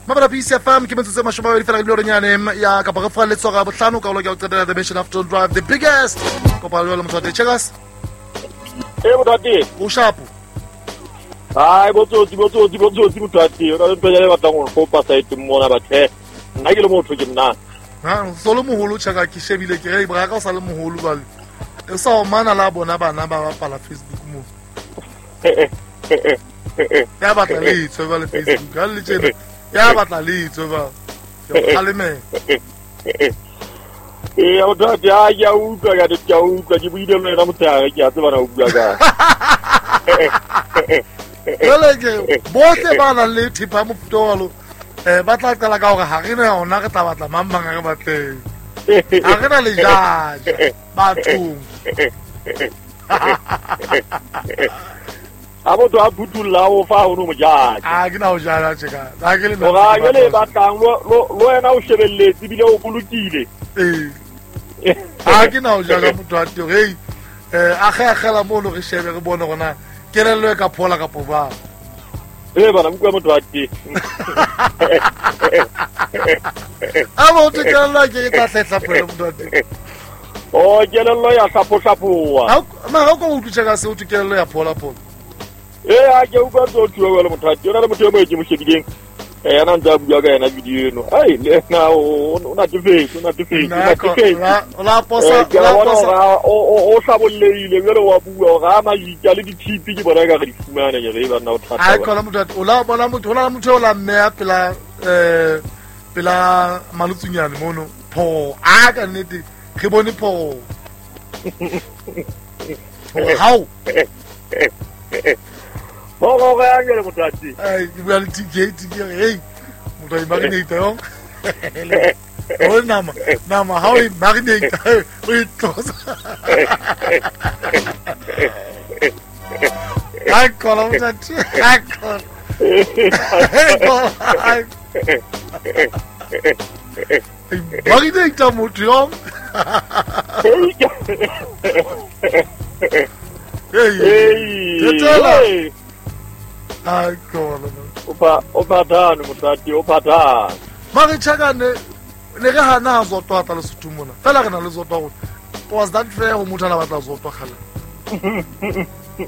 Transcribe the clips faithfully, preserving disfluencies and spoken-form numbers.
Mabala P C F M ke metsotso mashome a mabedi fela le nyane ya ka ba fa le tsoga botlhano ka o le ka tsetela the mission after drive the biggest ko pa le motho check us e botati o shapo ai botso di botso di botso di botati o ka mpela le batla go go pasa ite mona bathe nna ke le motho ke nna ha solo moholo chaka ke shebile ke re bra ka o sa le moholo ba e sa o mana la bona bana ba bapala Facebook mo ya batla le tso ba le Facebook ga le tsena ya batla le tso ba yo aleme e o da ya ya u ka ga de ya u ka di buile le na motsa ke a tsaba na u ga Leleke bohle ba na le thipa mofutolo eh ba tla qala ka hore ha re na ona re tla batla mang mang re batleng ha re na le jaja bathong abo to abutulla o fa o no mojaja a ke na o jala tsheka ha ke le no ga ke le batlang lo lo ena o shebelletse bile o bolokile eh ha ke na o jala motho a tio hey eh a ga gela mo lo re shebe re bone gona ke re le ka phola ka poba eh bana mko motho a ti abo te ka la ke ta tsetsa phela motho a ti o ke le lo ya sapo sapoa ha ma ha ko o tsheka se o te ke le ya phola phola eh a ke o ba tso tuwa le motho a ti ona le motho mo e ke mo shebileng eh ana ntse a bua ka ena video eno ai le na o na tefetse na tefetse na tefetse la posa la posa o o sabolleile le wa bua ga ma itja le dithipi ke bona ka re di fumana ke re ba nna o thata ai kola motho o la bona motho o la motho o la mme ya pela eh pela malutsunyane mono pho a ka nnete ke bone pho how ho go ga ngele motati ai ke bua le ticket ke hey motho I marinate yo o nama nama how I marinate o itlosa ai kola motati ai kola marinate motho yo hey hey ai kola opa opa dano motati opa dano mari chakane ne re hana zo tota le sutumona fela re na le zo tota was that fair o motho la batla zo tota khala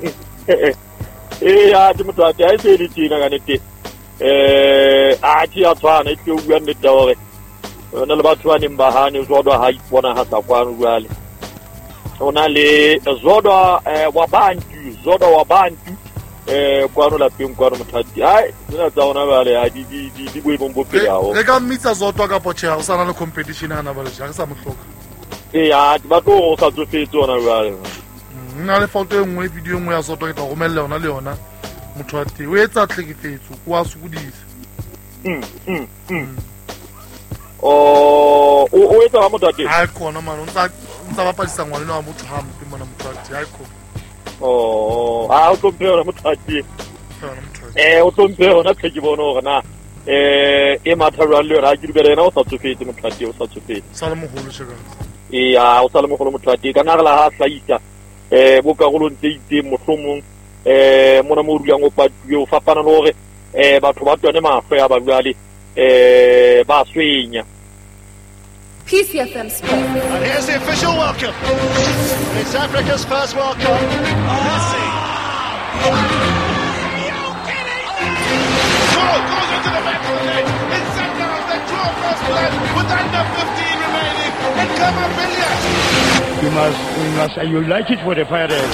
eh ya di motati ai se di tina ka nete eh a ti a tswana e tlo bua nete hore ona le batho ba neng ba hane zodwa ha ipona ha sa kwano jwale ona le zodwa wa bantu zodwa wa bantu eh kwano la peng kwano motati ai tsena tsa ona ba le a di di di di boe bombo pele hao re ka mmitsa zodwa ka potsha o sana le competition hana ba le ja re sa mohloka eh ya ba tlo o sa tsofetse ona jwale nna le foto e nngwe video nngwe ya zodwa ke tla romella ona le ona motho a te o etsa tlhekefetso kwa sukudisa mm mm o o etsa ba motho a te ha kona mano ntsa ntsa ba padisa ngwana wa motho ha mpe mona motho a te ha kona oh a o tlompeo motho a te eh o tlompeo na ke bona gore na eh e matharo le ra ke dibere na o sa tsofetse motho a te o sa tsofetse sa le mogolo shega e ya o sa le mogolo motho a te kana la ha hlaisa eh bo ka go ntse ite mohlomong eh mona mo rulang o patwe o fapana le gore eh batho ba tsone mafe ya ba jwale eh ba swenya P C F M Sport. And here's the official welcome. It's Africa's first World Cup. Messi. Oh. You kidding? Draw goes into the back of the net. It's center of the draw first blood with under fifteen remaining. And cover billion. You must, you must, you like it for the Pirates.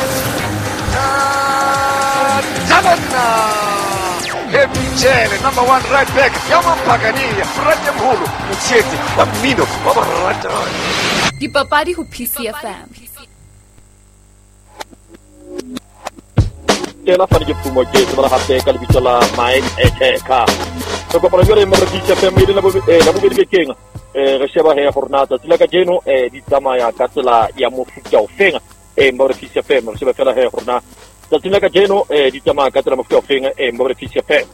Uh, Tabana. Ebijele number one right back Yamampakania Franja Mhulu Mtsieti Bamino Babarata Dipapadi ho P C F M Tela fani ke pumo ke tsela hape ka lebitso la Mike Eka so go para jore mo P C F M ile la bo eh la bo di bekeng eh re sheba he gorna tsa tsela ka jeno eh di tsamaya ka tsela ya mofuta o fenga eh mo P C F M re sheba fela he gorna Tatina ka jeno eh di tsamaya ka tsela mofuta o fenga eh mo P C F M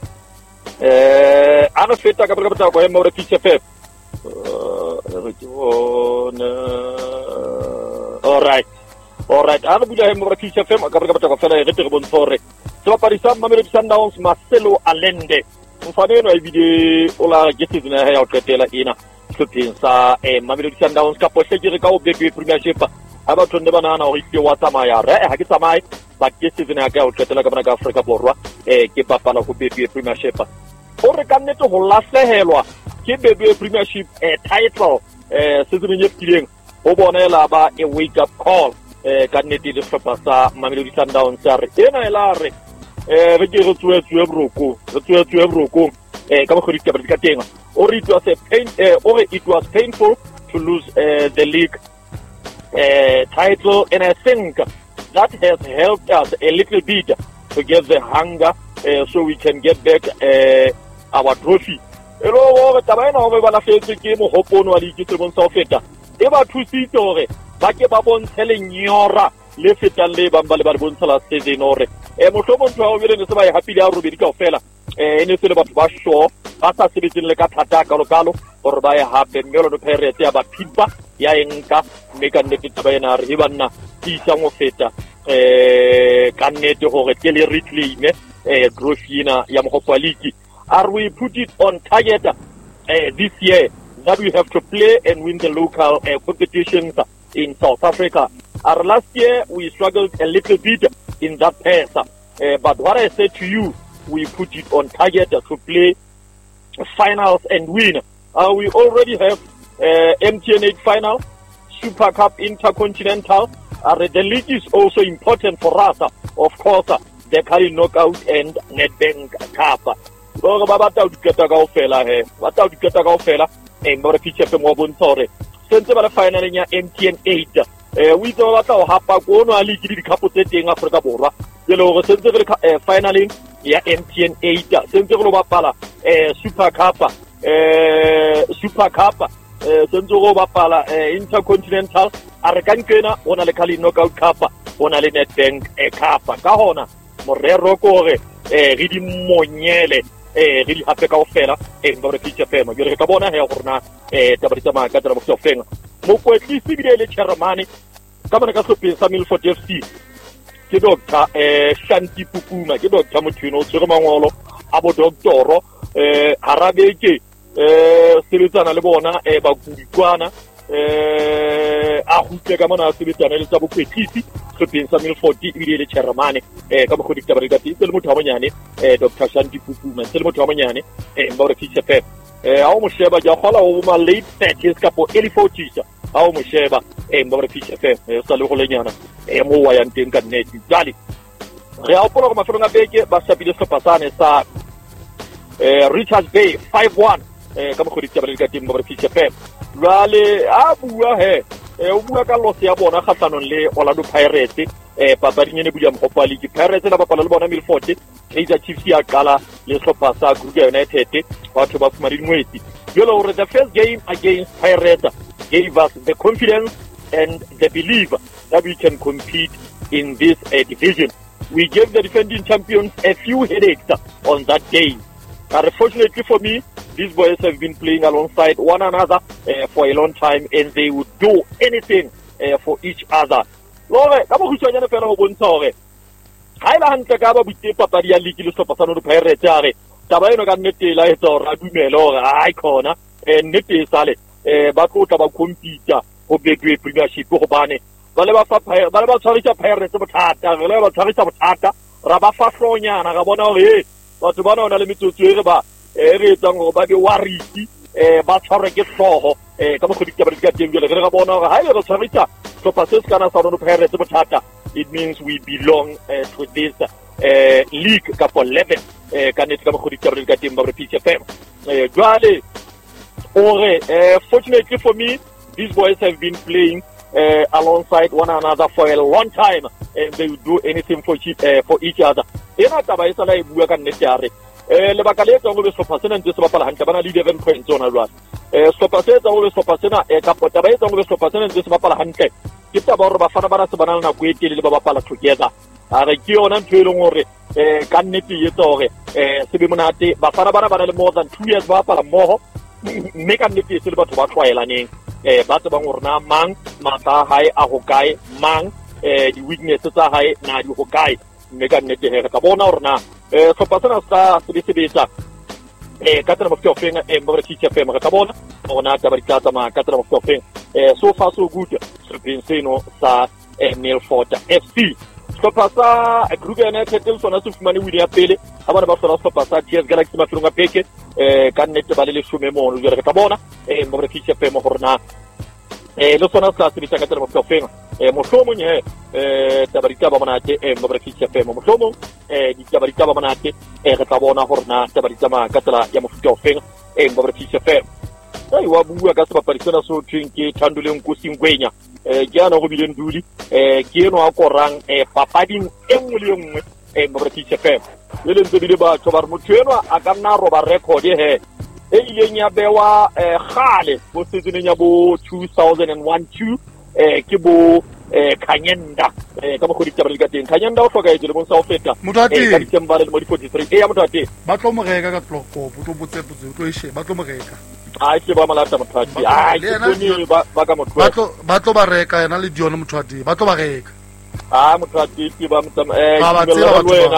eh ana feta ka bra go mo P C F M all right all right ana bula he mo P C F M ka bra go fela re tere bontore so parisa Mamelodi Sundowns Marcelo Allende mfaneno a ibile o la ke season ya ya o qetela ena hlopheng sa eh Mamelodi Sundowns ka pohle ke re ka o Betway Premiership a ba tlonne banana o itse wa tsamaya re ha ke tsamaye ba ke season ya ka o qetela ka bana ka Afrika Borwa eh ke papala go Betway Premiership o re ka nnete go lahlehelwa ke Betway Premiership eh title eh season e pileng o bonela ba a wake up call eh ka nnete le hlopha sa Mamelodi Sundowns ya re ena ela re eh re ke re tswe tswe broko re tswe tswe broko eh ka bogodi ka ka tenga or it was a pain uh, or it was painful to lose uh, the league uh, title, and I think that has helped us a little bit to get the hunger uh, so we can get back uh, our trophy. Hello, tabaina o ba la fetse ke mo hopono wa league se bontsha o feta e ba thusitse hore ba ke ba bontshele nyora le fetang le ba ba le ba bontsha la season hore e mohlomong twa o bile ne se ba happy ya robedi ka ofela eh ene se le batho ba sure ba sa sebetseng le ka thata ka lokalo gore ba ya hape mmelo no Pirates ya ba phipa ya enka mme ka nnete tabaina re ba nna tisa mo feta eh ka nnete hore ke le reclaim eh Grofina ya Mohopa League. Are we put it on target uh, this year that we have to play and win the local uh, competitions in South Africa? Our last year we struggled a little bit in that pace, uh, but what I said to you, we put it on target to play finals and win. Uh, we already have uh, M T N eight final, Super Cup, Intercontinental. Uh, the league is also important for us, uh, of course, uh, the Kali Knockout and Nedbank Cup. Go ba batla o diketa ka ofela he batla o diketa ka ofela e mo re pitche pe mo bontore sentse ba le final ya M T N eight eh o itse ba batla o hapa go no a league di cup tse teng Afrika Borwa le le go sentse re finaling ya M T N eight sentse go bapala eh Super Cup eh Super Cup eh sentse go bapala Intercontinental a re ka nkena ona le Kali Knockout Cup ona le Nedbank Cup ka hona morero ko re eh re di monyele eh re di hape ka ofela eh ba re pitche fema ke re ka bona he gorna eh taba ditsa maka tsa bo fenga mo kwetlisi bile le chairman ka bona ka sopeng sa Milford F C ke doctor eh Shanti Pupuma ke doctor Mothino o tsere mangolo a bo doctoro eh harabeke eh sebetsana le bona eh ba kudikwana eh a hutse ka mona sebetsana le tsa bo kwetlisi sopeng sa Milford bile le chairman eh ka bogodi taba ka tse le motho wa monyane eh Doctor Shanti Pupuma se le motho wa monyane eh ba re pitche fema eh a o mo sheba ja khola o ma late thirties ka po early forties a o mo sheba eh ba re pitche fema eh sa le go lenyana eh mo wa yang teng ka nnete jali re a pola go mafelong a beke ba sapile sopasane sa eh Richards Bay five one eh ka bogodi taba ka teng ba re pitche fema lale a bua he e o bua ka loss ya bona kgatlanong le Orlando Pirates eh papading ene buya Mohopa League. Pirates la bapala le bona Milford Kaizer Chiefs ya qala le hlopha sa Kruger United batho ba fumari ngwetsi yelo re the first game against Pirates gave us the confidence and the belief that we can compete in this uh, division. We gave the defending champions a few headaches on that day. Unfortunately for me, these boys have been playing alongside one another uh, for a long time, and they would do anything uh, for each other. Lore, ka bo hutshwanyana fela go bontsha hore ha ila hantle ka ba butse papadi ya league le hlopha sa Pirates ya re taba eno ka nnete la etsa hore a dumele hore ai khona eh nnete sale eh ba tlotla ba compete go Betway Premiership go bane ba le ba fa ba le ba tshwarisa Pirates bothata re le ba tshwarisa bothata ra ba fa hlonyana ga bona hore batho ba nona le metsotso e re ba e re tsang go ba be wariti eh ba tshware ke hloho eh ka bogodi ka ba ka teng le re ga bona ga ha ile re tshwarisa so passes kana sa rona Pirates bothata it means we belong uh, to this uh, league ka for eleven eh ka net ka bogodi ka ba ka teng ba re pitche fema eh jwale ore eh fortunately for me these boys have been playing uh, alongside one another for a long time and they will do anything for each, uh, for each other ena taba e sala e bua ka nnete ya re eh le baka le tsang go be so pasena ntse se bapala hantle bana le eleven points ona lwa eh so pasena go be so pasena e ka pota ba e tsang go be so pasena ntse se bapala hantle ke taba gore ba fana bana se bana na go etele le ba bapala together a re ke yona ntwe e leng gore eh ka nnete e tsa gore eh se be monate ba fana bana bana le more than two years ba bapala mmoho mme ka nnete se le batho ba tlwaelaneng eh ba tsebang gore na mang mata hae a go kae mang eh di weaknesses tsa hae na di go kae mme ka nnete he ka bona gore na eh so pasena sa se sebetsa eh ka tsela mofofeng e mo re tshitse fe mo ka bona ona ta ba ditlatsa ma ka tsela mofofeng eh so far so good so penseno sa Milford F C so pasa group United le sona se fumane win ya pele ha bana ba hlola so pasa T S Galaxy mafelong a peke eh ka nnete ba le lesome mono jere ka bona eh mo re tshitse fe mo horna eh lo sona sa se bitsa ka tsela mofofeng eh mohlomong he eh tabarita ba monate eh mo re tshitse fe mo mohlomong eh di tabarita ba monate eh re tla bona horna tabarita ma ka tsela ya mofofeng eh mo re tshitse fe ai wa bua ka se baparisana so tweng ke Thandoleng Nkosingwenya eh ke ana go bileng duli eh ke eno a korang eh papading engwe le engwe eh mo re tshitse fe le lentse bile ba tso ba re motho eno a ka nna roba record he e ileng ya bewa eh gale go seasoneng ya bo two thousand one two eh ke bo eh Kanyenda eh ka mo go ditaba le ka teng Kanyenda o hloka e le bonsa o feta eh ka December le mo di forty-three e ya motho ba tlo mo reka ka tloko botlo botse botse o tlo ishe ba tlo mo reka a ke ba malata mothati a ke bone ba ba ka motho ba tlo ba tlo ba reka ena le dione mothati ba tlo ba reka a mothati ke ba motama eh ba tsela ba wena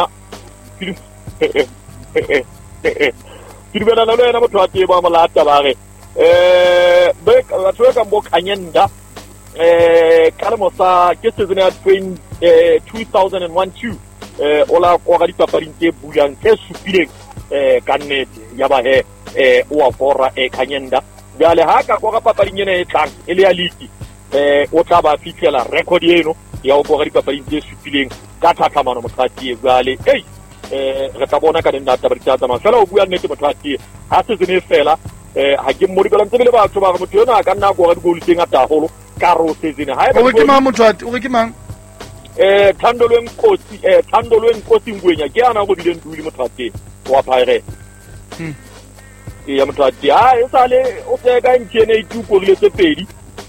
ke dibela la wena mothati ba malata ba re eh be ba tlo ka mo Kanyenda eh ka mo sa ke season ya two thousand one two eh ola go ga dipapading tse bulang tse supileng eh ka nnete ya ba he eh o a fora e Kanyenda jale ha ka go ga papading ene e tlang e le ya league eh o tla ba fitlela record eno ya o go ga dipapading tse supileng ka thathamano mothati jale ei eh re tla bona ka nna ta ba ditsa ma fela o bua nnete mothati ha se se ne fela eh ha ke mmodi bela ntse le batho ba motho yona ka nna go ga digolo tse ngata holo ka ro se zine ha e o ke mang mothati o ke mang eh Thandoleng Nkosi eh Thandoleng Nkosingwenya ke ana go bileng duli mothati wa Pirate hm ya mothati ha e sale o se ka ntjene ituko le tse pedi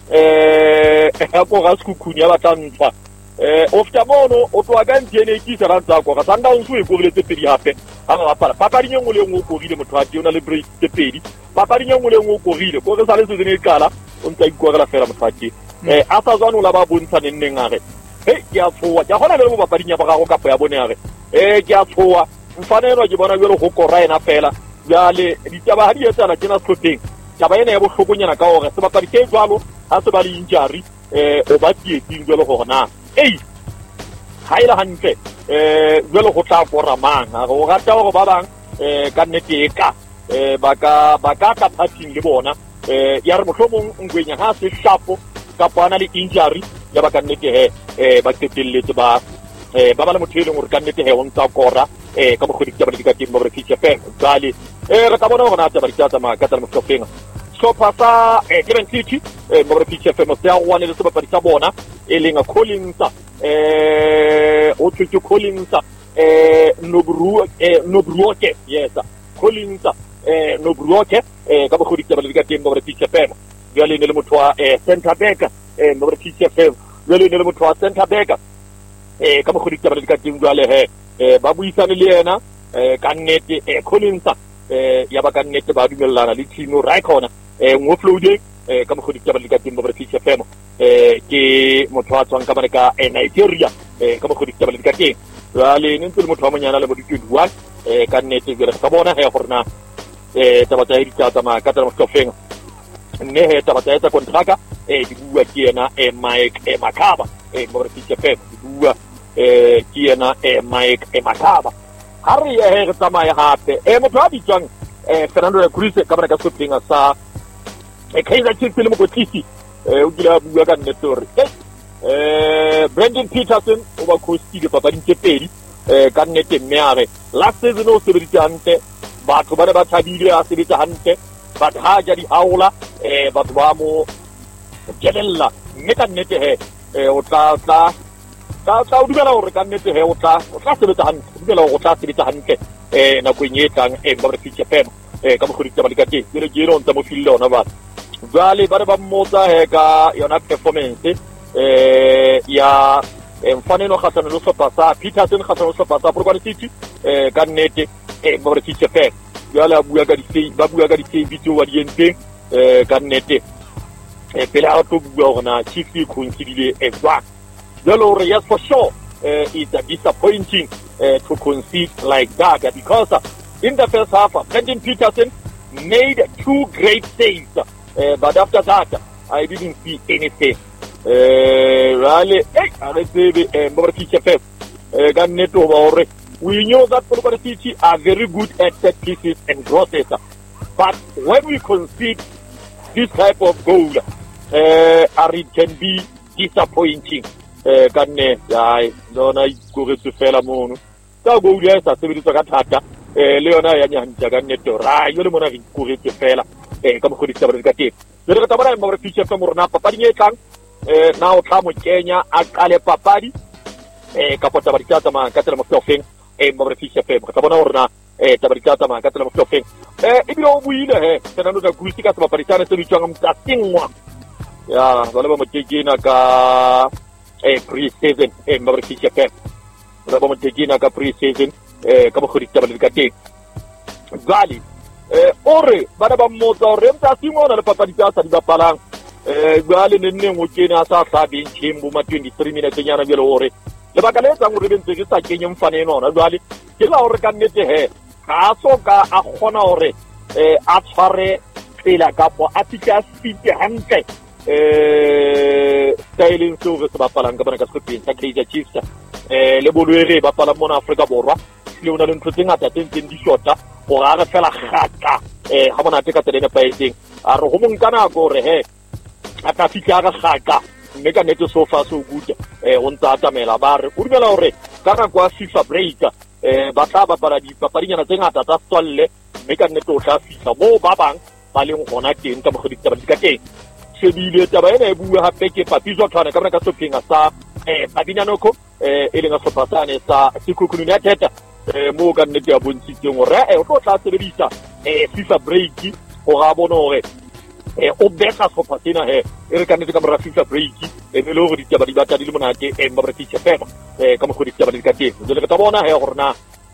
eh ha go ga skukhunya ya batlantsha eh ofta mono o twa ka ntjene ke se rantsa go ga sanda o ntswe go le tse pedi hape ha ba pala papadi nyengwe le ngwe go rile mothati ona le break tse pedi papadi nyengwe le ngwe go rile go re sale se zine kala o ntse ikogela fela mothati eh a sa zwana la ba bontsha nenneng a re hey ke a tshoa ke gona le mo papadi nya ba ga go kapo ya bone a re eh ke a tshoa mfanelo ke bona jelo go korra ena fela jale ditaba ha di etsana ke na sloting taba ena ya bohlokonyana ka hore se bapadi ke jwalo ha se ba le injury eh o ba tsietsing jelo go na ei ha ila hantle eh jelo go tla korra mang ga go rata go ba bang eh ka nnete ka eh ba ka ba ka ka parting le bona eh ya re mohlomong Ngwenya ha se shapo ka pana le injury ya ba ka nnete he eh ba tetelletse ba eh ba ba le motho e leng gore ka nnete he o ntsa korra eh ka mogodi ka ba di ka timo re fitse fe tsale eh re ka bona go na tsa ba di tsa ma ka tsa mo tsofenga so pasa eh Durban City eh mo re fitse fe mo tsa one le se ba pa di tsa bona e lenga Collins eh o tshutse Collins eh Nobru eh Nobruoke yes Collins eh Nobruoke eh ka mogodi ka ba di ka timo re fitse fe jale ne le motho wa eh center back eh mo re fitse fe jale ne le motho wa center back eh ka mogodi ka ba di ka timo jale he eh ba buisane le yena eh ka nnete eh Collins eh ya ba ka nnete ba dumellana le Tino Raikona eh ngoflode eh ka mogodi ka ba le ka timo ba fitse femo eh ke motho wa tswang ka ba ka Nigeria eh ka mogodi ka ba le ka teng jale ne ntse le motho wa monyana le mo di twenty-one eh ka nnete jere ka bona he gorna eh taba tsa di tsa ma ka tsa mo tsofeng ne he taba tsa kontraka eh di bua ke yena eh Mike eh Makaba eh mo re fitse femo di bua eh ke yena eh Mike eh Makaba ha re ye re tsamaya hape eh motho a bitswang eh Fernando Cruz ka bana ka sopinga sa eh Kaizer Chiefs le mo kotlisi eh o dira bua ka netore eh Brendan Peterson o ba coach ke papading tse pedi eh ka nnete meare last season o sebeditse hantle batho ba ne ba thabile a sebetsa hantle ba ha ja di haola eh batho ba mo jelella mme ka nnete he eh o tla tla ka ka o dumela hore ka nnete he o tla o tla sebetsa hantle o dumela hore o tla sebetsa hantle eh nakong e tlang eh ba re fitse fem eh ka mogodi tsa ba dikate dire ke ro ntse mo fille ona ba jwale ba re ba mmotsa he ka yona performance eh ya mfanelo khatlana lo sopa sa Peterson khatlana lo sopa sa Polokwane City eh ka nnete eh ba re fitse fem jwale a bua ka di ba bua ka di bitso wa di enteng eh ka nnete eh pele a to bua hona Chiefs e consider e bua jalo re yes for sure uh, it's a disappointing uh, to concede like that uh, because uh, in the first half, Brendan Peterson made two great saves, uh, but after that, I didn't see anything. Really, hey, I say the Mobartiche F M, Ganeto over. We know that Mobartiche are very good at set pieces and crosses, but when we concede this type of goal, uh, it can be disappointing. Kanne, I don't know, go to Felamono. So go yes, I say to Gatata, Leona and Jaganeto, Rai, you don't have to go Fela, and come to the Sabbath. The Katabara Mobartiche from Murnapa Padinekan. Now come with Kenya at Ale Papadi, Capota Baricatama, Catalam of Toffing, and Mobartiche F M, Catabona, Tabaricatama, Catalam of Toffing. If you don't win, then another Gustica Paparitana to reach on that thing one. Yeah, Valama Tegina a pre-season, a Mobartiche F M. Valama Tegina pre-season, a Kabakuri Tabaricate. Valley, Ore, Badaba Motor, Remta Simon and Paparicata and the Palang. Gali nene mukina sa sabi chimbu ma twenty-three minutes nyana belo ore le bakaleta mo reben tse sa kenyem fane no na gali ke la ore ka nete he ka so ka a khona ore eh a tshware tsela ka po a tika spite hantle eh styling so re ba pala ngabana ka skopin sa Kaizer Chiefs eh le bolwere ba pala mona Afrika borwa le una le ntse ngata teng di shota o ga ga fela gata eh ha mona teka tsena pa etseng a re go monkana go re he ata fitlaga gaka mme ka nete so far so good eh o ntsa tamela ba re o dumela hore kana kwa FIFA break eh ba tla ba para di papadinyana tse ngata tsa tswalle mme ka nete o tla fisa mo ba bang ba leng gona teng ka mogodi tsa ba di ka teng se bile taba ena e bua hape ke papizo tshwana ka ka sopinga sa eh Babinyanoko eh e lenga sopasane sa Sekhukhune United eh mo ka nete ya bontshitseng hore eh o tla sebedisa eh FIFA break o ga bona hore eh o beka go patina he e re ka nete ka mora FIFA break e me lo go ditaba di batla di le monate e Mobartiche F M eh ka mo go ditaba di ka teng le ka bona he gorna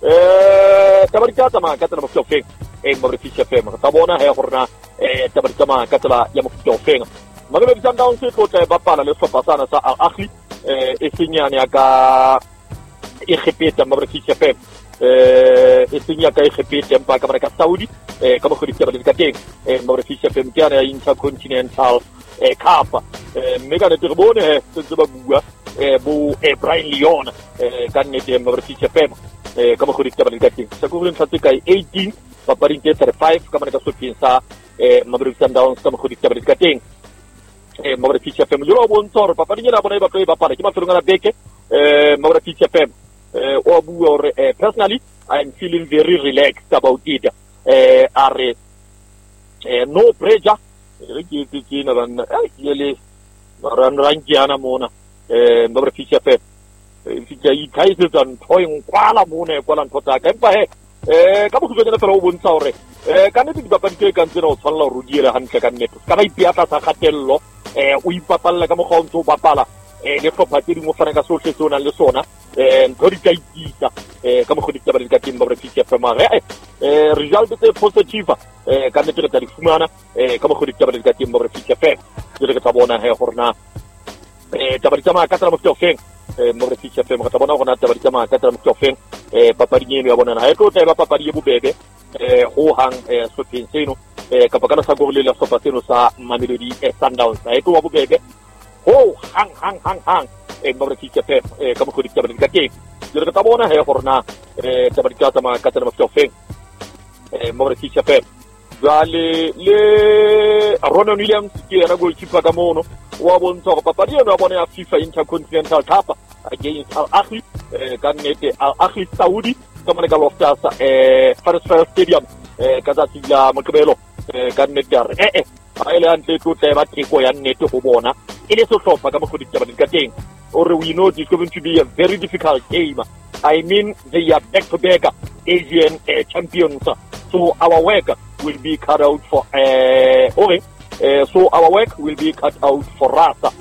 eh tabarika tama ka tsela mo tsofeng e Mobartiche F M ka bona he gorna eh tabarika ma ka tsela ya mo tsofeng magalo di Sundowns se tlo ba pala le sopasana sa Al Ahly eh e senyane ya ka e khepeta Mobartiche F M eh e senya ka e khepeta mpa ka ka Saudi eh ka mo go ditaba di ka teng eh Mobartiche F M ke ana Intercontinental eh Cup eh mega ne terbone he se ba bua eh bo e Brian Lyon eh ka ne te Mobartiche F M eh ka mo go ditaba di ka teng sa go rentsa ka eighteen pa parinke thirty-five ka mana ka sopinsa eh Mamelodi Sundowns ka mo go ditaba di ka teng eh Mobartiche F M yo bo ntoro pa parinke la bona ba play ba pala ke mafelong na beke eh Mobartiche F M eh o bua or eh personally I'm feeling very relaxed about it eh are eh no pressure re ke ke ke na bana ai yele ran ran kiana mona eh Mobartiche F M fi ke i kaise tsan thoing kwala mona kwala ntota ka empa he eh ka bo tsena fela o bontsha hore eh ka nete di bapadi ke ka ntsena o tshwalla ro diela hantle ka nete ka ba ipiata sa khatello eh o ipapalla ka mo kgontso bapala eh le property mo fana ka sohle tsona le sona eh ntho di kaitisa eh ka mo go ditaba di ka teng Mobartiche F M eh result tse positive eh ka nete ka di fumana eh ka mo go ditaba di ka teng Mobartiche F M le ka bona he horna eh taba di tsama ka tsama mo tsofeng eh Mobartiche F M ka bona gona taba di tsama ka tsama mo tsofeng eh papadi nyeno ya bona na e tlo tla papadi ye bobebe eh ho hang eh so tseno eh ka pakana sa go le la sopa tseno sa Mamelodi Sundowns e tlo wa bobebe ho hang hang hang hang e Mobartiche F M e ka mo go ditaba di ka teng le ka bona he gorna eh taba di ka tsama ka tsama mo tsofeng eh Mobartiche F M Vale le Ronald Williams ke era go chipa ka mono wa bontsha go papadi ya bona ya FIFA Intercontinental Cup against Al Ahly eh ka nete Al Ahly Saudi ka mane ka Loftus eh Faris Stadium eh ka tsatsi la Moqebelo eh ka nete re eh eh a ile antle tlo tseba tiko ya nete go bona ile so hlopha ka mo go ditaba di ka teng or we know it's going to be a very difficult game. I mean they are back to back Asian uh, champions, so our work will be cut out for uh okay uh, so our work will be cut out for us uh,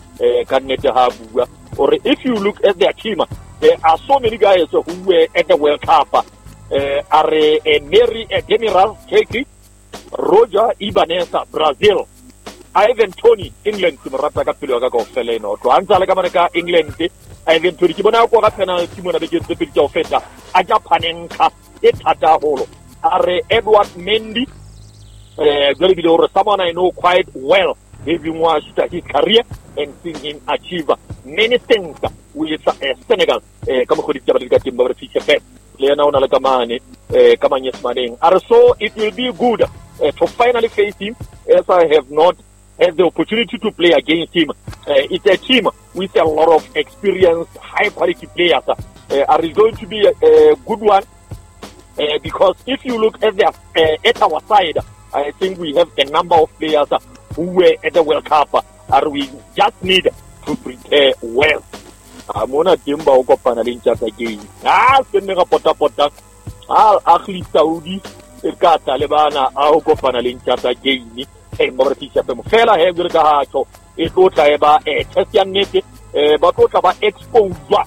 or if you look at their team, there are so many guys who were at the World Cup uh, are uh, Mary uh, Demiral Turkey, Roger Ibanez Brazil, Ivan Toney England Timorata Capillo go Feleno to answer like America England Ivan Toney Kibona ko ga penalty mo na be ke tsepedi ka ofeta a Japanenka e thata holo are Edward Mendy, uh, going to be someone I know quite well, having watched his career and seen him achieve many things with uh, Senegal. Kama kodi tabali kati mbabra fiche fe. Lena una lakamani, kama nyesmaning. So it will be good uh, to finally face him, as I have not had the opportunity to play against him. Uh, it's a team with a lot of experienced, high-quality players. Uh, are going to be a, a good one uh, because if you look at the uh, at our side, I think we have a number of players uh, who were at the World Cup, uh, and we just need to prepare well. Mona Timba Okopana Linchas again. Ah, Senega Pota Pota. Ah, Akli Saudi, Kata Lebana, Okopana Linchas again. And Moratisha Fela Hegahacho, it was a Tessian naked, but what about exposure?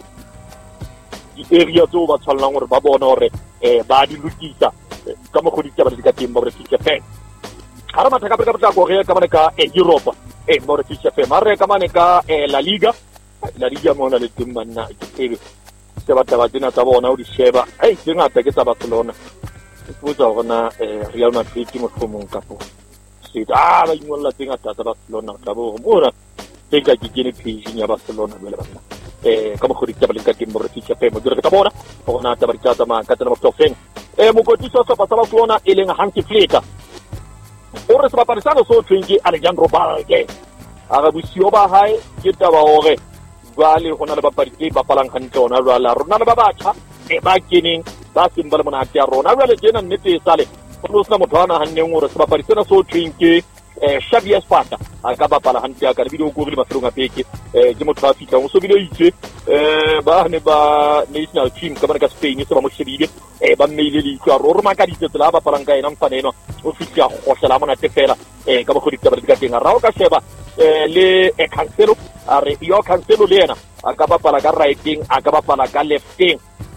The area over Salon or Babonore, Badi Lutisa, Kamakudika Tim Moratisha Fen. Haramataka Korea Kamanaka, and Europe, and Moratisha Fe, Mare Kamaneka, La Liga. La Liga Mona le Timana, Sebastiana Savona, the Sheba, I do not take it to Barcelona. It was on Real Madrid team of Capo. Said, ah, you will not think at Barcelona, Cabo, Mora, take a Guinea Pig in Barcelona. Come on, Tabaka Tim Morticia Femo, Tabona, or not Tabacatama, Catana of Tofeng. Mocotiso of Barcelona, Eling Hanky Flaker. Or as Paparisano so twenty Alejandro Balge. Arabusioba High, Gitaore. Valley Honaba Party, Bapalang Hantona, Ronana Babacha, a beginning, that's in Balmonatia, Ronara Legend and Niti Sally, Ponusna Motana, and Nemura, Paparisana, so trinky, Shabby Sparta, Akaba Palahantia, Carbido, Google Matrunga Peki, Jimotrafica, also video each, Bahaneba National Team, Kamaraka Spain, Samushabidi, Eba Mili, Roma Carita, Lava Palanga, and Ampaneno, Officia, Osalamana Tefera, Kamakurita, Rauka Sheba, Le Cancelo. Are your Cancelo Lena, Acaba Palaga writing, Acaba Palaga lefting,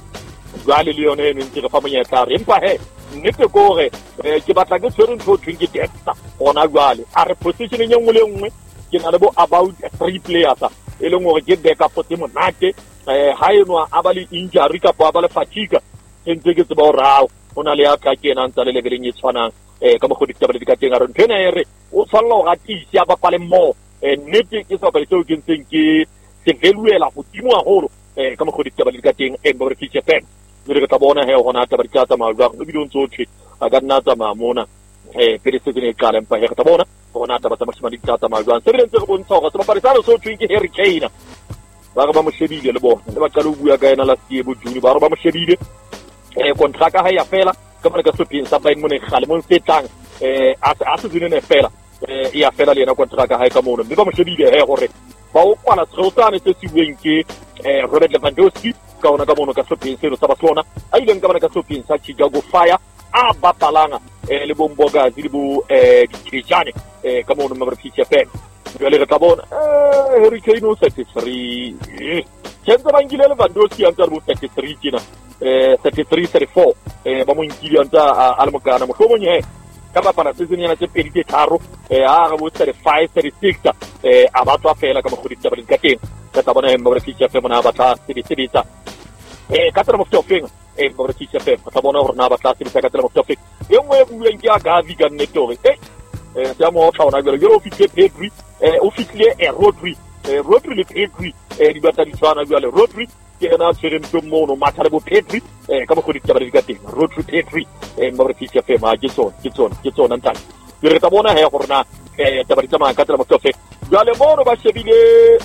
Galileo in the family car, Impahe, Nipore, Kibataga certain to drink it on a valley. Are positioning young William about three players, along with get back up for Timonate, Haino Abali Inja, Rica Pabala Fatiga, and take it about Rao, Onalia Kakin and Salivering its fana, Kamakutika and Tenere, Usalo at Isiaba Palemo. And Nick is a token thinking, Seveluela, Utimo Horo, Kamakutika and Borticia Pen. Tabona, Honata, Batama, we don't so cheap. I got Natama, Mona, a Perisine Kalam Pahetabona, Honata, Batamashmani Tatama, seven seconds, so Parisano so drinking Harry Kane. Barabama Shebi, the boy, never Kalu, Gana last year, Juni Barabama Shebi, a contractor, Hayafela, Kamakasupi, Sabai Mone, Halimon Setang, as Assassin a fella. Ia fela lena contraga hai kamona mi vamos chebi he hore ba o kwala tsotane se siwenke Robert Lewandowski ka ona kamona ka sopi selo sa Barcelona ai le nkamana ka sopi sa Chicago Fire a Batalanga le bomboga zilibu Tijani kamona mabra ficha pen le le kabona Harry Kane thirty-three Kenza bangile Lewandowski anta mu thirty-three kina thirty-three thirty-four ba mo nkili anta almokana mo ko nye Kama para season yana che perite taro e a go thirty-five thirty-six e abato afela kama khuditsa ba dikateng ka tabana e mabra ficha fe mona batla sibisibisa e katara mo tofeng e mabra ficha fe ka tabona horna batla sibisa katara mo tofeng e mo e bulengi aga viga netore e e siamo chauna gelo yo fiche pedri e officier e Rodri e Rodri le pedri e di batali chauna gelo Rodri che na chere mtomo matare bo pedri e kama khuditsa ba dikateng Rodri pedri e mabra ficha fe ma gitson gitson gitson antan dire tabona he horna e tabaritama katara mo tofeng gale moro ba shebile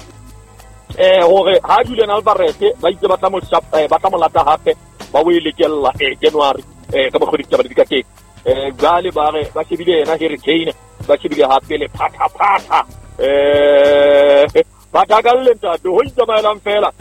e hore ha Julian Alvarez ba itse batamo shap e batamo lata hape ba wele kella e January e kama khuditsa ba dikateng e gale bare ba shebile na Harry Kane ba shebile hape le pata pata e pata galenta do hoita ma lamfela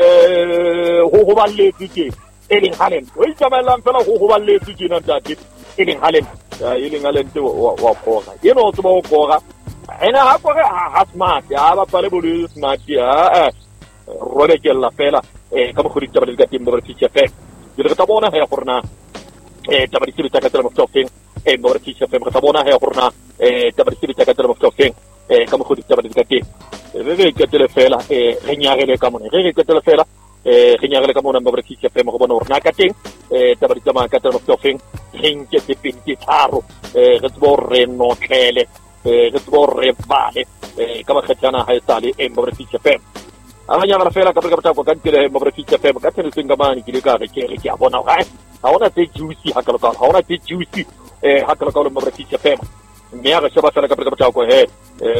e ho ho balle tike Erling Haaland hoita ma lamfela ho ho balle tike na tati Erling Haaland Erling Haaland wa wa koga yeno to ba koga ena ha koga ha smart ya ba pale bolu smart ya rode ke la fela e kama khuri tabal ga tim bor ficha fe dire tabona he khurna e tabal sibi takatel mo tofing e bor ficha fe tabona he khurna e tabal sibi takatel mo tofing e kama khuri tabal ga tim re ke tele fela e renyare le kama re ke tele fela e renyare le kama mo bor ficha fe mo bona orna kating e eh taba di tsamaya ka tsela mofeng henke se pinti tharo eh re tsbo re no tlele eh re tsbo re vale eh ka ba kgetana ha esale e mo re fitse fem a nya ba fela ka ka batla ka ntile mo re fitse fem ka tsela senga mani ke le ka re ke re ke a bona ga ha ona tse juicy ha ka lo ka ha ona tse juicy eh ha ka lo ka mo re fitse fem mme a re sheba fela ka ka batla ko he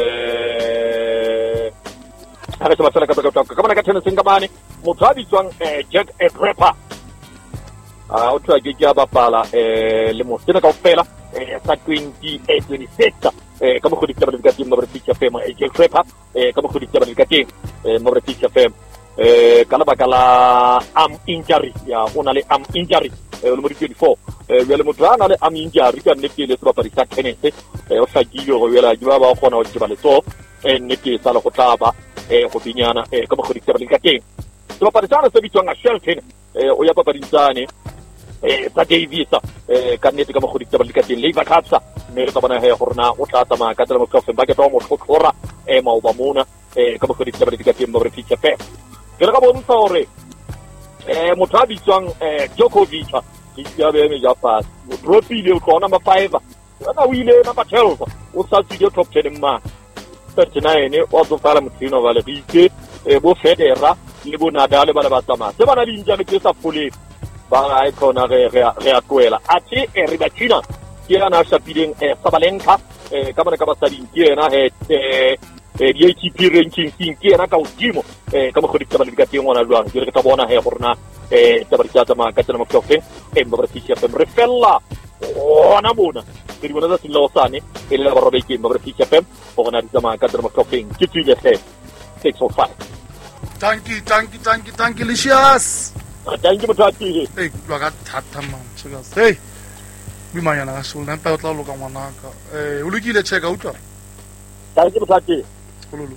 eh ha re sheba fela ka ka batla ka bona ka tsela senga mani motho a bitswang eh Jack Ebrepper a o tla ke ya bapala eh le mo tsena ka ofela eh sa twenty twenty-six eh ka mo khodi taba ka team mo re fitse fem eh Jack Ebrepper eh ka mo khodi taba ka team eh mo re fitse fem eh kana bakala am injury ya ona le am injury eh le mo twenty-four eh le mo tsana le am injury ka ne ke le tsa parisa tennis eh o sa gilo go yela diba ba gona o tsheba le so eh ne ke sa le go tlaba eh go binyana eh ka mo khodi taba ka team tsa parisa se bitswang a Shelton eh o ya papaditsane eh sa Davis eh ka nnete ka mo go ditaba le ka teng le ba khatsa mme re tsabana he gorna o tla tsama ka tsela mo tsofe ba ke twa mo tlhora eh ma ba mona eh ka mo go ditaba le ka teng mo re fitse fe ke re ka bona hore eh motho a bitswang eh Djokovic ke ya be me ja pass o tropile o tsona ma five ana o ile na twelve o sa tsile top ten ma thirty-nine o zo fala motino vale ritse e bo Federer le bo Nadal ba le ba tsama se bana le injane ke sa fole ba ai khona re re a tloela a ti e re ba China ke ana shapileng e Sabalenka e ka bona ka ba sading ke ena he e di A T P ranking king ke ena ka udimo e ka mo khodi ka ba le ka teng ona lwana ke re ka bona he gorna e taba di tsama ka tsena mo tsofe e mo re fitse fe re fella ona bona ke di bona tsa silo sane e le ba robe ke mo re fitse fe bona di tsama ka tsena mo tsofe ke tsile fe six oh five Thank you, thank you, thank you, thank you, Licious. Thank you motho hey wa ka thata man checkers hey bimanyana ka sola npa o tla loka ngwanaka eh o lokile check out wa thank you motho kololo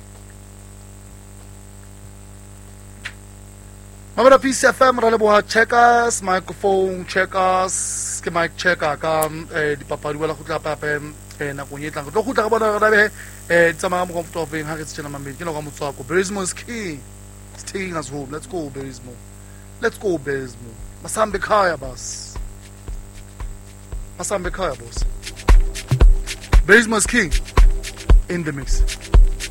Mabara P C F M ra le boha checkers microphone checkers ke mic checker ka eh dipapadi wala go tla pape eh na go nyetla go go tla ka bona ra be eh tsama mo comfort of ha ke tsena mamedi ke no ka motswako Berismo is king it's taking us home let's go Berismo Let's go Berismo. Masambe khaya boss. Masambe khaya boss. Berismo is king in the mix.